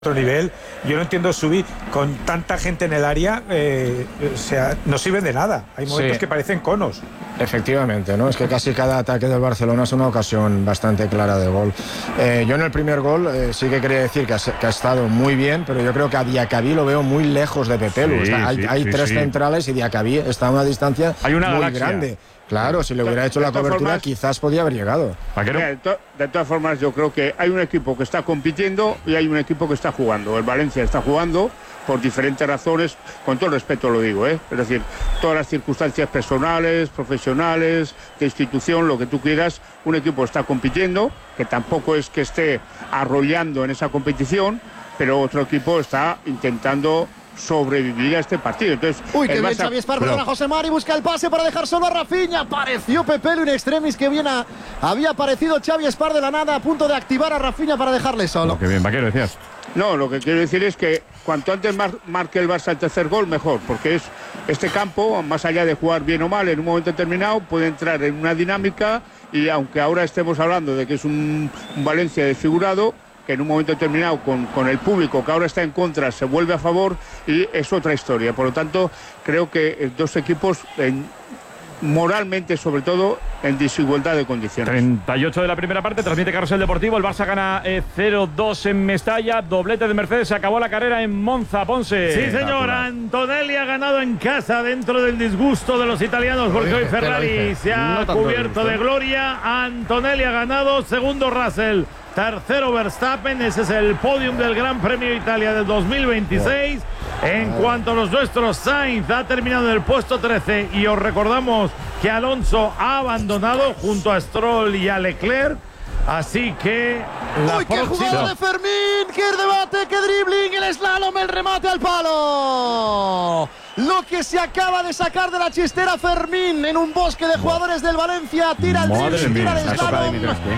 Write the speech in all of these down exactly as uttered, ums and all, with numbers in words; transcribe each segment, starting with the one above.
otro nivel. Yo no entiendo subir con tanta gente en el área, eh, o sea, no sirven de nada. Hay momentos sí. que parecen conos. Efectivamente, ¿no? Es que casi cada ataque del Barcelona es una ocasión bastante clara de gol. Eh, yo en el primer gol eh, sí que quería decir que ha, que ha estado muy bien, pero yo creo que a Diacabí lo veo muy lejos de Pepelu. Sí, hay sí, hay sí, tres sí. centrales y Diacabí está a una distancia hay una muy galaxia. grande. Claro, si le hubiera hecho la cobertura formas, quizás podía haber llegado. De, to de todas formas, yo creo que hay un equipo que está compitiendo y hay un equipo que está jugando. El Valencia está jugando por diferentes razones, con todo el respeto lo digo, ¿eh? Es decir, todas las circunstancias personales, profesionales, de institución, lo que tú quieras, un equipo está compitiendo, que tampoco es que esté arrollando en esa competición, pero otro equipo está intentando sobrevivir a este partido. Entonces, uy, que bien Barça... Xavi Espar para José Mari, busca el pase para dejar solo a Rafinha. Apareció Pepelu in extremis, que bien a... había aparecido Xavi Espar de la nada, a punto de activar a Rafinha para dejarle solo. Oh, qué bien, Vaquero, decías. No, lo que quiero decir es que cuanto antes mar marque el Barça el tercer gol, mejor, porque es este campo, más allá de jugar bien o mal, en un momento determinado puede entrar en una dinámica y aunque ahora estemos hablando de que es un, un Valencia desfigurado, que en un momento determinado con, con el público que ahora está en contra se vuelve a favor y es otra historia. Por lo tanto, creo que dos equipos en, moralmente, sobre todo, en desigualdad de condiciones. treinta y ocho de la primera parte, transmite Carrusel Deportivo. El Barça gana eh, cero dos en Mestalla. Doblete de Mercedes. Se acabó la carrera en Monza, Ponce. Sí, señor. Antonelli ha ganado en casa dentro del disgusto de los italianos, porque hoy Ferrari se ha no cubierto de gloria. Antonelli ha ganado. Segundo, Russell. Tercero, Verstappen. Ese es el podium del Gran Premio de Italia del dos mil veintiséis. En cuanto a los nuestros, Sainz ha terminado en el puesto trece y os recordamos que Alonso ha abandonado junto a Stroll y a Leclerc. Así que la ¡uy, próxima... qué jugada de Fermín! ¡Qué debate, qué dribbling! El slalom, el remate al palo. Lo que se acaba de sacar de la chistera Fermín en un bosque de jugadores del Valencia. Tira el dribbling, tira el slalom.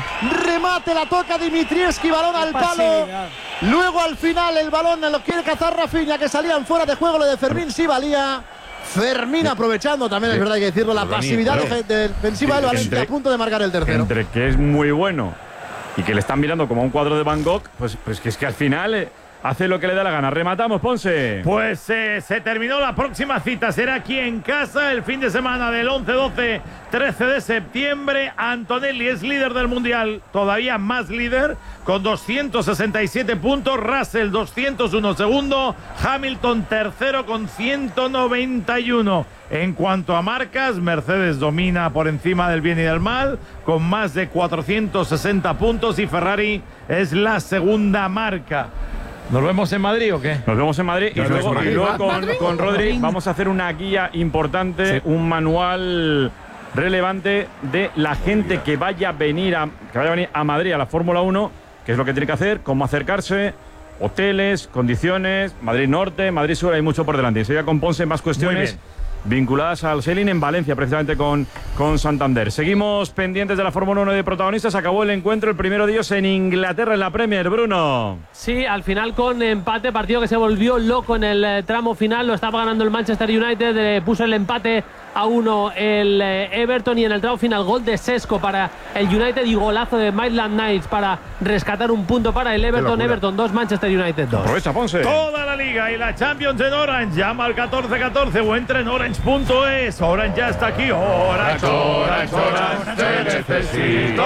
Remate, la toca Dimitrievski, balón al palo. Luego al final el balón lo quiere cazar Rafinha, que salían fuera de juego. Lo de Fermín sí valía. Fermín aprovechando, también es verdad, hay que decirlo, la pasividad defensiva del Valencia, a punto de marcar el tercero. Entre que es muy bueno y que le están mirando como a un cuadro de Van Gogh, pues, pues que es que al final eh, hace lo que le da la gana. Rematamos, Ponce. Pues eh, se terminó. La próxima cita será aquí en casa el fin de semana del once, doce, trece de septiembre. Antonelli es líder del Mundial, todavía más líder, con doscientos sesenta y siete puntos. Russell doscientos uno segundo. Hamilton tercero con ciento noventa y uno. En cuanto a marcas, Mercedes domina por encima del bien y del mal con más de cuatrocientos sesenta puntos y Ferrari es la segunda marca. ¿Nos vemos en Madrid o qué? Nos vemos en Madrid y Nos luego, Madrid. y luego con, con Rodri vamos a hacer una guía importante, sí. un manual relevante de la gente que vaya a venir a, que vaya a venir a Madrid a la Fórmula uno, qué es lo que tiene que hacer, cómo acercarse, hoteles, condiciones, Madrid Norte, Madrid Sur, hay mucho por delante. Y se con Ponce más cuestiones vinculadas al Sailing en Valencia, precisamente con, con Santander. Seguimos pendientes de la Fórmula uno de protagonistas. Acabó el encuentro, el primero de ellos en Inglaterra, en la Premier, Bruno. Sí, al final con empate, partido que se volvió loco en el eh, tramo final. Lo estaba ganando el Manchester United, eh, puso el empate a uno el eh, Everton, y en el tramo final gol de Sesco para el United y golazo de Maitland Niles para rescatar un punto para el Everton. Everton dos, Manchester United dos. Aprovecha, Ponce. Toda la liga y la Champions en Orange. Llama al catorce catorce o entra en orange punto es. Orange ya está aquí. Orange, Orange, Orange, te necesito.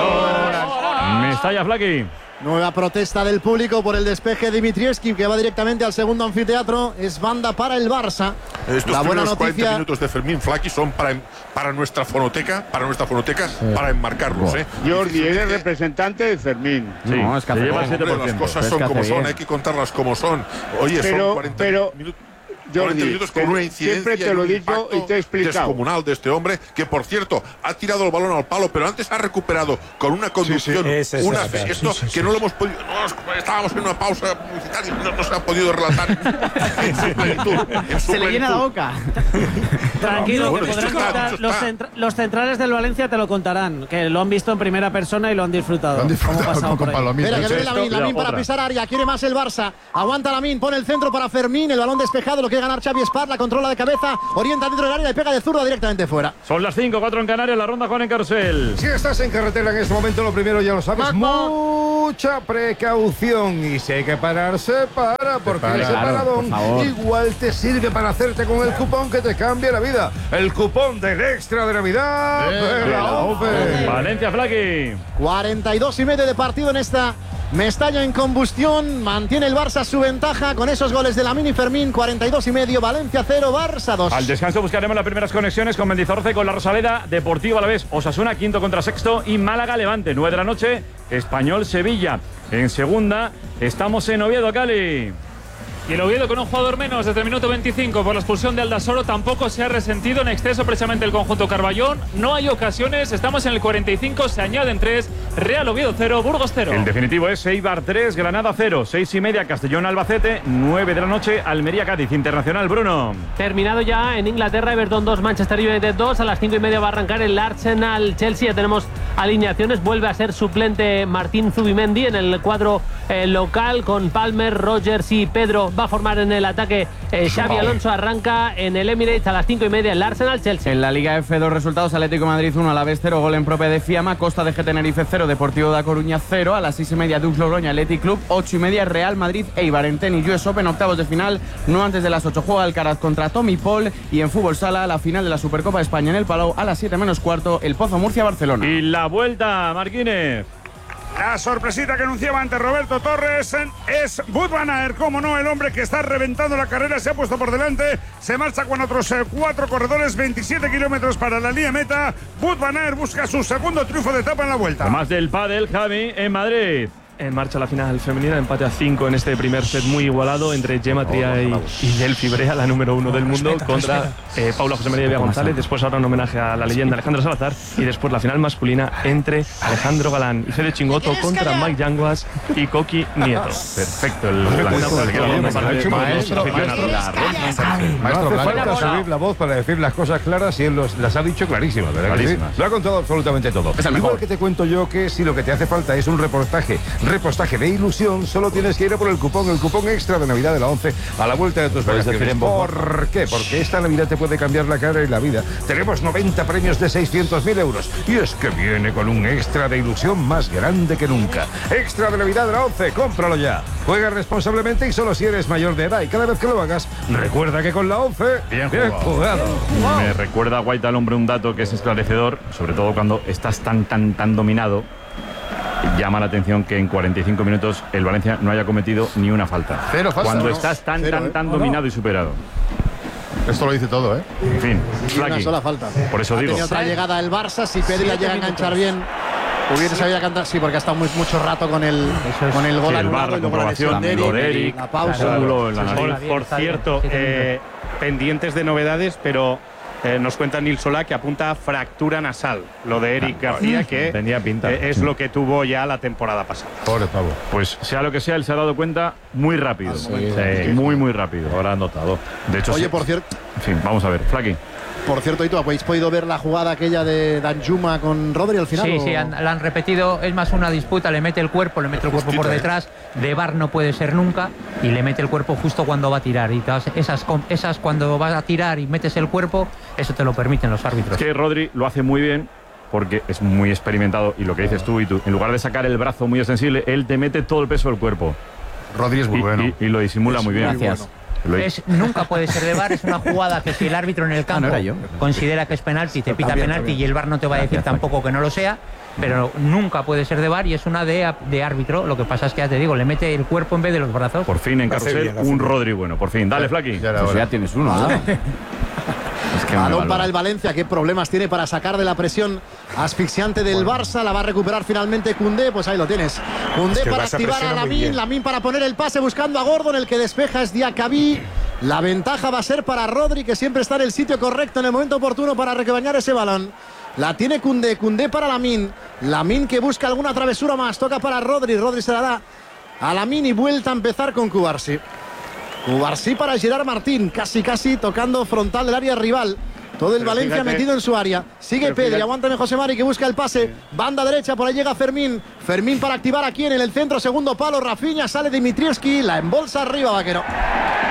Mestalla, Flaqui. Nueva protesta del público por el despeje de Dimitrievski, que va directamente al segundo anfiteatro. Es banda para el Barça. Estos la buena primeros noticia... cuarenta minutos de Fermín Flaqui son para, para nuestra fonoteca, para nuestra fonoteca, sí. para enmarcarlos. ¿eh? Jordi, eres representante de Fermín. Sí, no, es que hace no, hombre, las cosas son como son, hay que contarlas como son. Oye, pero, son cuarenta pero, minutos. Jordi, minutos con te, una incidencia siempre te lo he dicho y te he explicado. Descomunal de este hombre, que por cierto ha tirado el balón al palo, pero antes ha recuperado con una conducción, sí, sí. una fe, sí, esto sí, sí, que no lo hemos podido, no, estábamos en una pausa publicitaria, no, no se ha podido relatar en su plenitud. En su se le llena la boca. Tranquilo, bueno, que podrán está, contar, los, centra los centrales del Valencia te lo contarán, que lo han visto en primera persona y lo han disfrutado. Lo han disfrutado con Palomín. Espera, que viene Lamine, Lamine para pisar área, quiere más el Barça. Aguanta Lamine, pone el centro para Fermín, el balón despejado, lo que que ganar Xavi Espar, la controla de cabeza, orienta dentro del área y pega de zurda directamente fuera. Son las cinco, cuatro en Canarias, la ronda Juan en Carcel. Si estás en carretera en este momento, lo primero ya lo sabes, mucha precaución. Y si hay que pararse, para, porque para, ese claro, paradón igual te sirve para hacerte con el cupón que te cambia la vida. El cupón del extra de Navidad de la ONCE. Valencia, Flaqui. cuarenta y dos y medio de partido en esta Mestalla en combustión. Mantiene el Barça su ventaja con esos goles de Lamine y Fermín. cuarenta y dos y medio, Valencia cero, Barça dos. Al descanso buscaremos las primeras conexiones con Mendizorroza y con la Rosaleda. Deportivo a la vez, Osasuna quinto contra sexto y Málaga Levante. nueve de la noche, Español Sevilla. En segunda estamos en Oviedo, Cali. Y el Oviedo con un jugador menos desde el minuto veinticinco por la expulsión de Aldasoro. Tampoco se ha resentido en exceso precisamente el conjunto Carballón. No hay ocasiones, estamos en el cuarenta y cinco, se añaden tres. Real Oviedo cero, Burgos cero. El definitivo es Eibar tres, Granada cero. seis y media, Castellón Albacete. nueve de la noche, Almería Cádiz. Internacional, Bruno. Terminado ya en Inglaterra, Everton dos, Manchester United dos. A las cinco y media va a arrancar el Arsenal Chelsea. Ya tenemos alineaciones. Vuelve a ser suplente Martín Zubimendi en el cuadro eh, local con Palmer, Rogers y Pedro. Va a formar en el ataque eh, Xavi Alonso. Arranca en el Emirates a las cinco y media el Arsenal Chelsea. En la Liga F dos resultados: Atlético de Madrid uno, Alavés cero, gol en propia de Fiamma. Costa de G Tenerife cero, Deportivo da Coruña cero. A las seis y media Dux Logroña Athletic Club. ocho y media Real Madrid Eibar. En tenis U S Open octavos de final, no antes de las ocho, juega Alcaraz contra Tommy Paul. Y en fútbol sala la final de la Supercopa de España en el Palau a las siete menos cuarto, el Pozo Murcia Barcelona. Y la vuelta, Marquínez. La sorpresita que anunciaba ante Roberto Torres es Wout van Aert, como no, el hombre que está reventando la carrera, se ha puesto por delante, se marcha con otros eh, cuatro corredores, veintisiete kilómetros para la línea meta. Wout van Aert busca su segundo triunfo de etapa en la vuelta. Además del pádel, Javi, en Madrid. En marcha la final femenina, empate a cinco en este primer set muy igualado entre Gemma Tria y, y Delphi Brea, la número uno del mundo, respeta, contra eh, Paula José María Villa González. Después ahora un homenaje a la leyenda Alejandro Salazar y después la final masculina entre Alejandro Galán y Fede Chingoto contra Mike Yanguas y Coqui Nieto. Perfecto. El maestro Maestro Blanco, subir la voz para decir las cosas claras y él los, las ha dicho clarísimas, ¿verdad? Clarísimas. Sí? Lo ha contado absolutamente todo. Es el mejor. Igual que te cuento yo que si lo que te hace falta es un reportaje repostaje de ilusión, solo tienes que ir a por el cupón, el cupón extra de Navidad de la ONCE a la vuelta de tus vacaciones. ¿Por qué? Porque esta Navidad te puede cambiar la cara y la vida. Tenemos noventa premios de seiscientos mil euros y es que viene con un extra de ilusión más grande que nunca. Extra de Navidad de la ONCE, cómpralo ya. Juega responsablemente y solo si eres mayor de edad, y cada vez que lo hagas, recuerda que con la ONCE, bien, bien jugado. jugado. Wow. Me recuerda a Guaita al hombre un dato que es esclarecedor, sobre todo cuando estás tan, tan, tan dominado. Llama la atención que en cuarenta y cinco minutos el Valencia no haya cometido ni una falta. Cero falta. Cuando no, estás tan, cero, tan, ¿eh? tan no, dominado no. y superado. Esto lo dice todo, ¿eh? En fin, y una sola falta. Por eso ha digo. Tiene otra llegada el Barça. Si Pedri llega a enganchar bien, hubiera sabido cantar. Sí, porque ha estado muy, mucho rato con el, con el gol sí, el anulado. bar, la comprobación, de Eric, la pausa. Claro, la por, por cierto, eh, pendientes de novedades, pero eh, nos cuenta Nil Solá que apunta a fractura nasal. Lo de Eric ah, García, que tenía pinta. Eh, es lo que tuvo ya la temporada pasada. Pobre pavo. Pues sea lo que sea, él se ha dado cuenta muy rápido. Ah, sí, sí, muy, muy rápido. Ahora ha notado. De hecho, Oye, sí. por cierto. En fin, vamos a ver. Flaqui. Por cierto, ¿y tú habéis podido ver la jugada aquella de Danjuma con Rodri al final? Sí, o? sí, han, la han repetido. Es más una disputa, le mete el cuerpo, le mete el cuerpo por detrás. De V A R no puede ser nunca y le mete el cuerpo justo cuando va a tirar. Y todas esas, esas cuando vas a tirar y metes el cuerpo, eso te lo permiten los árbitros. Es que Rodri lo hace muy bien porque es muy experimentado y lo que dices tú y tú, en lugar de sacar el brazo muy extensible, él te mete todo el peso del cuerpo. Rodri es muy y, bueno. Y, y lo disimula es muy bien. Gracias. Bueno. Es, nunca puede ser de V A R, es una jugada que si el árbitro en el campo ah, no considera que es penalti, te pita también, penalti también. Y el V A R no te va a decir Gracias, tampoco que no lo sea, pero nunca puede ser de V A R y es una de, de árbitro. Lo que pasa es que ya te digo, le mete el cuerpo en vez de los brazos. Por fin en carrusel un Rodri bueno, por fin. Dale, Flaqui. Ya, pues ya tienes uno, ¿no? Es que balón para el Valencia, qué problemas tiene para sacar de la presión asfixiante del bueno. Barça. La va a recuperar finalmente Koundé, pues ahí lo tienes. Koundé es que para activar a Lamine, Lamine para poner el pase buscando a Gordon, el que despeja es Diacabí. La ventaja va a ser para Rodri, que siempre está en el sitio correcto en el momento oportuno para rebañar ese balón. La tiene Koundé, Koundé para Lamine. Lamine que busca alguna travesura más, toca para Rodri, Rodri se la da a Lamine y vuelta a empezar con Cubarsí. Cubarsí para Gerard Martín, casi casi tocando frontal del área rival. Todo el Pero Valencia fíjate, metido en su área. Sigue Pedri, aguántame José Mari que busca el pase. Banda derecha, por ahí llega Fermín. Fermín para activar aquí en el centro, segundo palo. Rafinha, sale Dimitrievski, la embolsa arriba, Vaquero.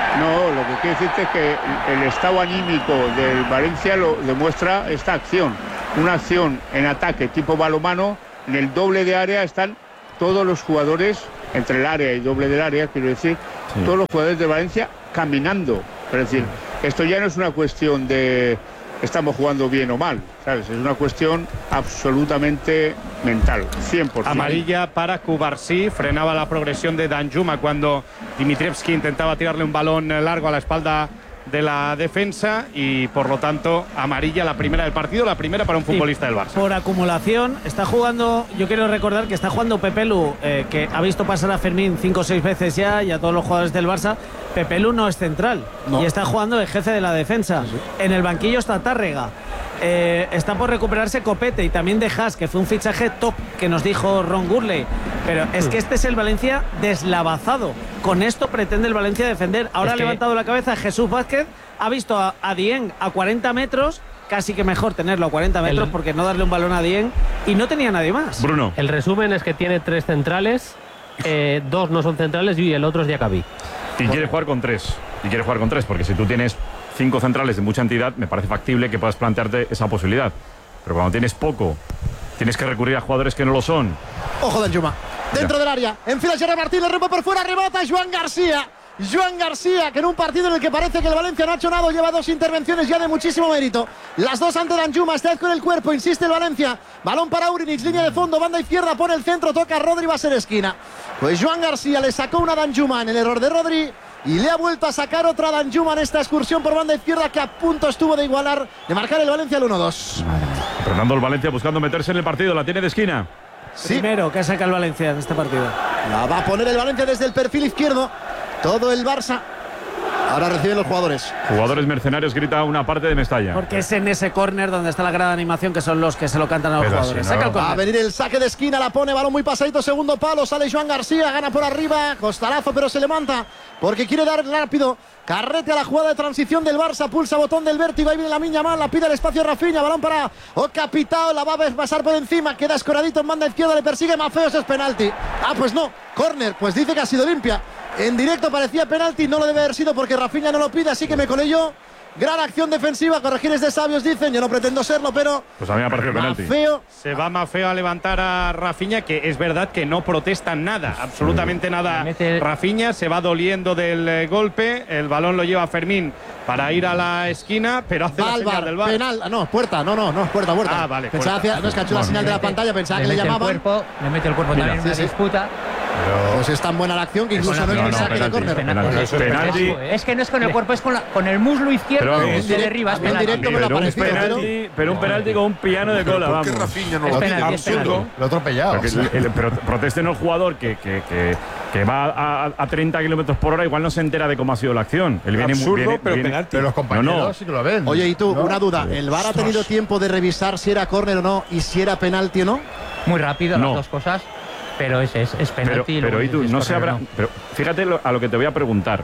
No, lo que quiero decirte es que el estado anímico del Valencia lo demuestra esta acción. Una acción en ataque tipo balonmano, en el doble de área están todos los jugadores, entre el área y doble del área, quiero decir, sí. todos los jugadores de Valencia caminando. Es decir, esto ya no es una cuestión de estamos jugando bien o mal, ¿sabes? Es una cuestión absolutamente mental, cien por ciento. Amarilla para Cubarsí, frenaba la progresión de Danjuma cuando Dimitrievski intentaba tirarle un balón largo a la espalda de la defensa y por lo tanto amarilla la primera del partido, la primera para un futbolista del Barça. Por acumulación está jugando, yo quiero recordar que está jugando Pepe Lu, eh, que ha visto pasar a Fermín cinco o seis veces ya y a todos los jugadores del Barça. Pepe Lu no es central no. y está jugando de jefe de la defensa. Sí, sí. En el banquillo está Tárrega. Eh, está por recuperarse Copete y también de Haas, que fue un fichaje top que nos dijo Ron Gurley. Pero es que este es el Valencia deslavazado. Con esto pretende el Valencia defender. Ahora es ha levantado la cabeza Jesús Vázquez, ha visto a, a Dieng a cuarenta metros. Casi que mejor tenerlo a cuarenta metros el... porque no darle un balón a Dieng y no tenía nadie más. Bruno. El resumen es que tiene tres centrales, eh, dos no son centrales y el otro es Diacabí. Y quiere jugar con tres. Y quiere jugar con tres porque si tú tienes cinco centrales de mucha entidad, me parece factible que puedas plantearte esa posibilidad. Pero cuando tienes poco, tienes que recurrir a jugadores que no lo son. Ojo del Juma. Dentro ya. del área. Enfila Gerard Martín, le rompe por fuera, rebota Joan García. Joan García, que en un partido en el que parece que el Valencia no ha hecho nada, lleva dos intervenciones ya de muchísimo mérito. Las dos ante Danjuma, esta vez con el cuerpo, insiste el Valencia. Balón para Urinich, línea de fondo, banda izquierda, pone el centro, toca Rodri, va a ser esquina. Pues Joan García le sacó una Danjuma en el error de Rodri. Y le ha vuelto a sacar otra Danjuma en esta excursión por banda izquierda que a punto estuvo de igualar, de marcar el Valencia al uno dos. Fernando, el Valencia buscando meterse en el partido, la tiene de esquina. Sí. Primero que saca el Valencia en este partido. La va a poner el Valencia desde el perfil izquierdo. Todo el Barça. Ahora reciben los jugadores. Jugadores mercenarios, grita una parte de Mestalla. Porque es en ese córner donde está la gran animación que son los que se lo cantan a los Pero jugadores. Si no. Saca el Va a venir el saque de esquina, la pone, balón muy pasadito, segundo palo, sale Joan García, gana por arriba, costalazo, pero se levanta porque quiere dar rápido. Carrete a la jugada de transición del Barça, pulsa botón del vértigo, ahí viene la miña mal, la pide el espacio Rafinha, balón para Ocapitao, la va a pasar por encima, queda escoradito en banda izquierda, le persigue Mafeo, eso es penalti. Ah, pues no, córner, pues dice que ha sido limpia. En directo parecía penalti, no lo debe haber sido porque Rafinha no lo pide, así que me colé yo. Gran acción defensiva, corregires de sabios dicen, yo no pretendo serlo, pero... Pues a mí me ha parecido penalti. Mafeo. Se va Mafeo a levantar a Rafinha, que es verdad que no protesta nada, absolutamente nada. Mete... Rafinha se va doliendo del eh, golpe, el balón lo lleva Fermín para ir a la esquina, pero hace va la señal bar, del bar. Penal, no, puerta, no, no, no, puerta, puerta. Ah, vale, pensaba puerta. Hacia, no es que ha hecho la señal de la pantalla, pensaba le que le llamaban. El cuerpo, le mete el cuerpo Mira, también en sí, una sí. disputa. Pero pues es tan buena la acción que incluso no es ni saque de córner. Penalti. Es que no es con el cuerpo, es con, la, con el muslo izquierdo de derriba. Es penalti. Directo me lo pero, un penalti, pero un penalti con un piano de cola, vamos. ¿Por qué Rafinha no lo hace? Absurdo. Lo ha atropellado. Pero protesten el jugador que, que, que, que va a, a treinta kilómetros por hora, igual no se entera de cómo ha sido la acción. Él viene Absurdo, viene, pero viene, penalti. Pero los compañeros no, no. sí que lo ven. Oye, y tú, ¿no? una duda. ¿El V A R ha tenido tiempo de revisar si era córner o no y si era penalti o no? Muy rápido, no. las dos cosas. Pero es, es, es penalti. Pero, pero y tú, no se habrá. No. Pero fíjate lo, a lo que te voy a preguntar.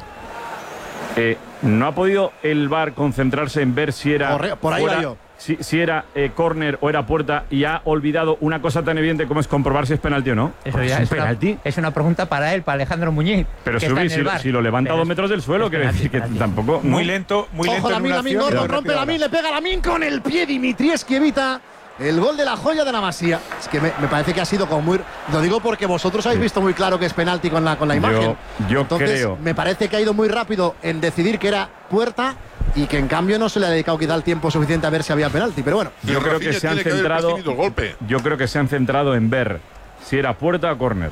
Eh, ¿No ha podido el V A R concentrarse en ver si era. Corre, por ahí fuera, va yo. Si, si era eh, córner o era puerta y ha olvidado una cosa tan evidente como es comprobar si es penalti o no? Eso ya ¿Es, es, penalti? Una, es una pregunta para él, para Alejandro Muñiz. Pero subir, si, si lo levanta a dos metros del suelo, quiere decir que penalti. tampoco. Muy no. lento, muy Ojo, lento. Ojo, Lamin, Lamin, Gordon, rompe Lamin, le pega Lamin con el pie. Dimitrievski evita el gol de la joya de la Masía. Es que me, me parece que ha sido como muy. Lo digo porque vosotros habéis visto muy claro que es penalti con la, con la imagen. Yo, yo Entonces, creo. me parece que ha ido muy rápido en decidir que era puerta y que en cambio no se le ha dedicado quizá el tiempo suficiente a ver si había penalti. Pero bueno, yo creo que se han centrado. Yo creo que se han centrado en ver si era puerta o córner.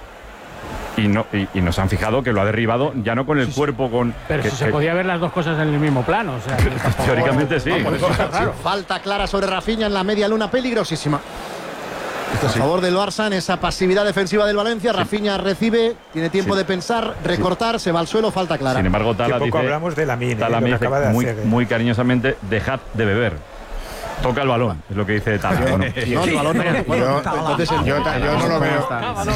Y, no, y, y nos han fijado que lo ha derribado ya no con el sí, cuerpo con pero que, si se que, podía ver las dos cosas en el mismo plano, o sea, teóricamente sí. No, eso está raro. Falta clara sobre Rafinha en la media luna, peligrosísima a sí. favor del Barça en esa pasividad defensiva del Valencia. Sí. Rafinha recibe, tiene tiempo sí. de pensar, recortar, sí. se va al suelo, falta clara. Sin embargo, Tala poco dice, hablamos de Lamin, Tala eh, dice de muy, hacer, muy cariñosamente, dejad de beber. Toca el balón, es lo que dice Tata. Yo, no, el balón no, yo, entonces yo, yo no lo veo.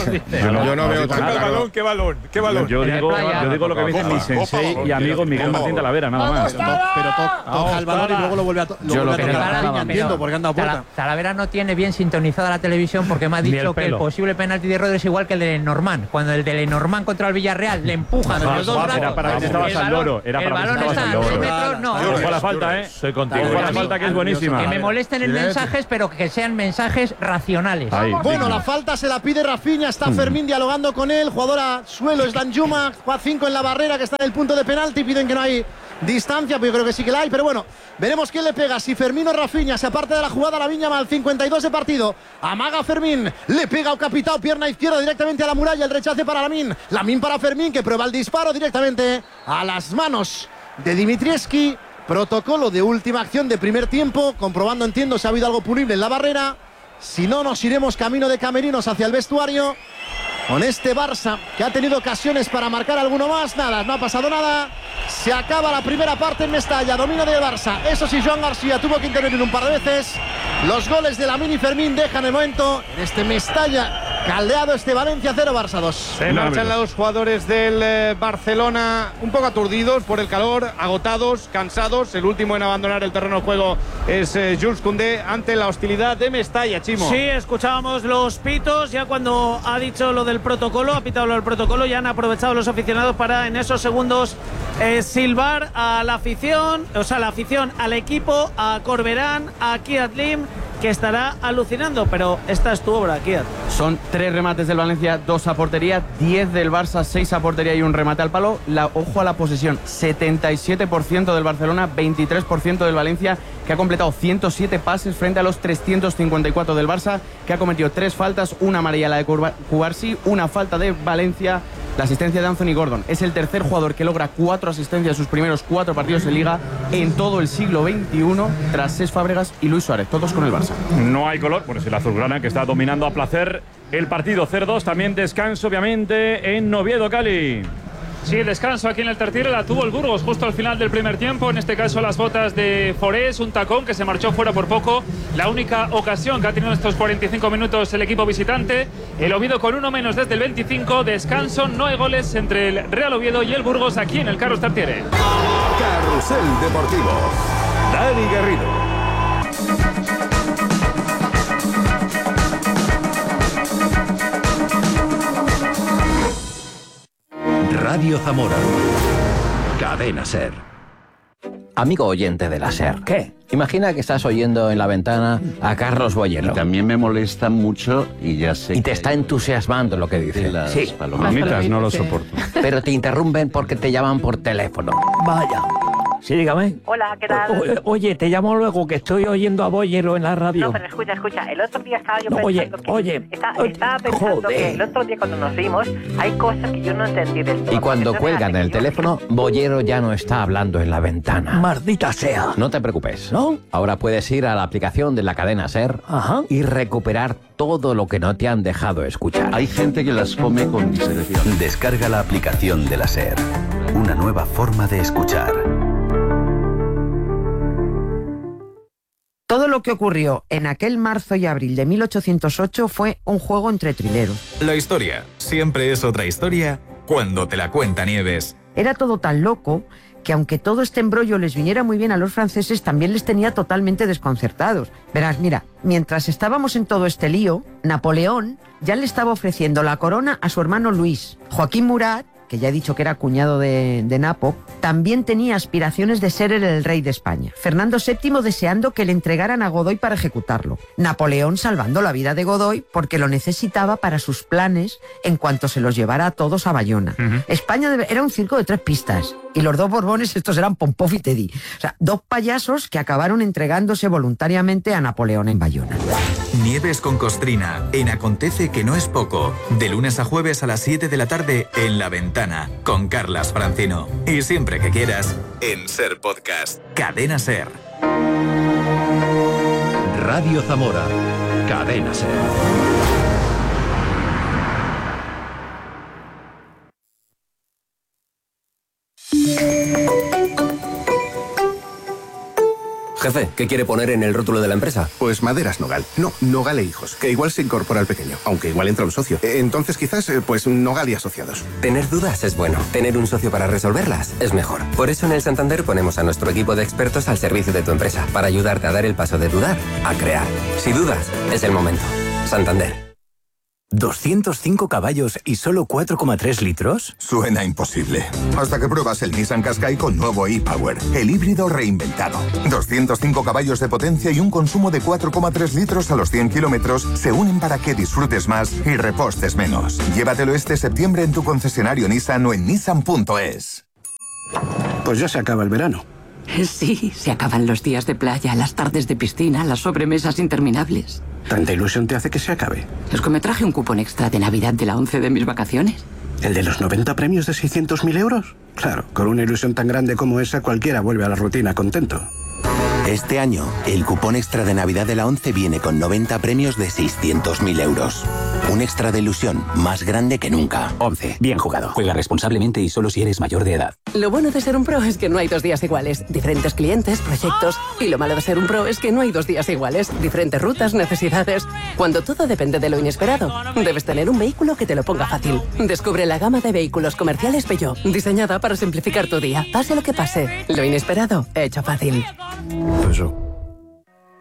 Yo no, yo no veo tan claro. balón, ¿Qué balón? ¿Qué balón? Yo, yo, digo, yo digo lo que me dice mi sensei y amigo Miguel Martín Talavera, nada más. Pero, to, pero to, toca el balón y luego lo vuelve a, to, yo lo vuelve a tocar. No entiendo por qué han dado puerta. Talavera no tiene bien sintonizada la televisión porque me ha dicho el que el posible penalti de Rodri es igual que el de Lenormand. Cuando el de Lenormand contra el Villarreal le empujan los dos brazos. Era para que estabas al loro. Era para que estabas al loro. No, fue la falta, ¿eh? Soy contigo. Fue la falta que es buenísima. Que me molesten en mensajes, pero que sean mensajes racionales. Bueno, la falta se la pide Rafinha. Está Fermín dialogando con él. Jugadora suelo es Danjuma. Juega cinco en la barrera que está en el punto de penalti. Piden que no hay distancia, pero yo creo que sí que la hay. Pero bueno, veremos quién le pega. Si Fermín o Rafinha se aparta de la jugada. La Viña mal, cincuenta y dos de partido. Amaga Fermín. Le pega a Capitao, pierna izquierda directamente a la muralla. El rechace para Lamín. Lamín para Fermín, que prueba el disparo directamente a las manos de Dimitrievski. Protocolo de última acción de primer tiempo. Comprobando, entiendo, si ha habido algo punible en la barrera. Si no, nos iremos camino de camerinos hacia el vestuario. Con este Barça que ha tenido ocasiones para marcar alguno más. Nada, no ha pasado nada. Se acaba la primera parte en Mestalla. Dominio del Barça. Eso sí, Joan García tuvo que intervenir un par de veces. Los goles de Lamín y Fermín dejan el momento en este Mestalla caldeado, este Valencia cero, Barça dos. Se marchan los jugadores del eh, Barcelona un poco aturdidos por el calor, agotados, cansados. El último en abandonar el terreno de juego es eh, Jules Koundé ante la hostilidad de Mestalla, Chimo. Sí, escuchábamos los pitos ya cuando ha dicho lo del protocolo, ha pitado lo del protocolo, ya han aprovechado los aficionados para en esos segundos eh, silbar a la afición, o sea, la afición al equipo, a Corberán, a Kiat Lim, que estará alucinando, pero esta es tu obra, Kiat. Son tres remates del Valencia, dos a portería, diez del Barça, seis a portería y un remate al palo. La, ojo a la posesión, setenta y siete por ciento del Barcelona, veintitrés por ciento del Valencia, que ha completado ciento siete pases frente a los trescientos cincuenta y cuatro del Barça, que ha cometido tres faltas, una amarilla la de Cubarsí, una falta de Valencia. La asistencia de Anthony Gordon. Es el tercer jugador que logra cuatro asistencias en sus primeros cuatro partidos de Liga en todo el siglo veintiuno, tras Cesc Fábregas y Luis Suárez, todos con el Barça. No hay color, bueno, es el azulgrana que está dominando a placer el partido. cero dos, también descanso, obviamente, en Oviedo, Cali. Sí, el descanso aquí en el Tartiere la tuvo el Burgos justo al final del primer tiempo. En este caso las botas de Forés, un tacón que se marchó fuera por poco. La única ocasión que ha tenido en estos cuarenta y cinco minutos el equipo visitante. El Oviedo con uno menos desde el veinticinco. Descanso, no hay goles entre el Real Oviedo y el Burgos aquí en el Carlos Tartiere. Carrusel Deportivo. Dani Garrido. Radio Zamora. Cadena SER. Amigo oyente de la SER. ¿Qué? Imagina que estás oyendo en la ventana a Carlos Boyero. Y también me molesta mucho y ya sé. Y te está entusiasmando lo que dice. Las sí. palomitas no lo soporto. Pero te interrumpen porque te llaman por teléfono. Vaya. Sí, dígame. Hola, ¿qué tal? O, oye, te llamo luego que estoy oyendo a Boyero en la radio. No, pero escucha, escucha. El otro día estaba yo no, pensando oye, que... Oye, está, oye. Estaba pensando Joder. que el otro día cuando nos vimos hay cosas que yo no entendí del todo. Y cuando cuelgan el teléfono, Boyero ya no está hablando en la ventana. Maldita sea. No te preocupes. ¿No? Ahora puedes ir a la aplicación de la cadena SER. Ajá. Y recuperar todo lo que no te han dejado escuchar. Hay gente que las come con discreción. Descarga la aplicación de la SER. Una nueva forma de escuchar. Todo lo que ocurrió en aquel marzo y abril de mil ochocientos ocho fue un juego entre trileros. La historia siempre es otra historia cuando te la cuenta Nieves. Era todo tan loco que aunque todo este embrollo les viniera muy bien a los franceses, también les tenía totalmente desconcertados. Verás, mira, mientras estábamos en todo este lío, Napoleón ya le estaba ofreciendo la corona a su hermano Luis. Joaquín Murat, que ya he dicho que era cuñado de, de Napo, también tenía aspiraciones de ser el rey de España. Fernando séptimo deseando que le entregaran a Godoy para ejecutarlo. Napoleón salvando la vida de Godoy porque lo necesitaba para sus planes en cuanto se los llevara a todos a Bayona. Uh-huh. España debe, era un circo de tres pistas y los dos Borbones estos eran Pompov y Teddy. O sea, dos payasos que acabaron entregándose voluntariamente a Napoleón en Bayona. Nieves con Costrina, en Acontece que no es poco. De lunes a jueves a las siete de la tarde en La Ventana, con Carlas Francino. Y siempre que quieras, en SER Podcast. Cadena SER. Radio Zamora. Cadena SER. Jefe, ¿qué quiere poner en el rótulo de la empresa? Pues Maderas Nogal. No, Nogal e Hijos, que igual se incorpora al pequeño, aunque igual entra un socio. Entonces quizás, pues Nogal y Asociados. Tener dudas es bueno. Tener un socio para resolverlas es mejor. Por eso en el Santander ponemos a nuestro equipo de expertos al servicio de tu empresa, para ayudarte a dar el paso de dudar a crear. Si dudas, es el momento. Santander. ¿doscientos cinco caballos y solo cuatro coma tres litros? Suena imposible. Hasta que pruebas el Nissan Qashqai con nuevo e-Power, el híbrido reinventado. doscientos cinco caballos de potencia y un consumo de cuatro coma tres litros a los cien kilómetros se unen para que disfrutes más y repostes menos. Llévatelo este septiembre en tu concesionario Nissan o en nissan punto es. Pues ya se acaba el verano. Sí, se acaban los días de playa, las tardes de piscina, las sobremesas interminables. ¿Tanta ilusión te hace que se acabe? Es que me traje un cupón extra de Navidad de la once de mis vacaciones. ¿El de los noventa premios de seiscientos mil euros? Claro, con una ilusión tan grande como esa, cualquiera vuelve a la rutina contento. Este año, el cupón extra de Navidad de la once viene con noventa premios de seiscientos mil euros. Un extra de ilusión más grande que nunca. once. Bien jugado. Juega responsablemente y solo si eres mayor de edad. Lo bueno de ser un pro es que no hay dos días iguales. Diferentes clientes, proyectos. Y lo malo de ser un pro es que no hay dos días iguales. Diferentes rutas, necesidades. Cuando todo depende de lo inesperado, debes tener un vehículo que te lo ponga fácil. Descubre la gama de vehículos comerciales Peugeot, diseñada para simplificar tu día. Pase lo que pase, lo inesperado, hecho fácil. Peugeot.